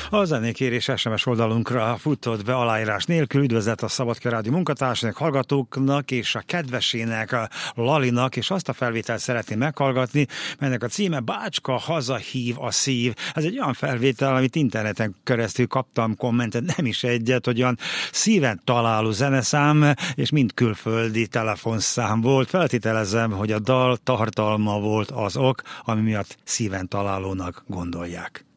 A zenékérés SMS oldalunkra futott be aláírás nélkül. Üdvözlet a Szabadka Rádió munkatársainak, hallgatóknak és a kedvesének, a Lalinak, és azt a felvételt szeretném meghallgatni, melynek a címe Bácska, hazahív a szív. Ez egy olyan felvétel, amit interneten keresztül kaptam kommentet, nem is egyet, hogy olyan szíven találó zeneszám, és mind külföldi telefonszám volt. Feltételezem, hogy a dal tartalma volt az ok, ami miatt szíven találónak gondolják.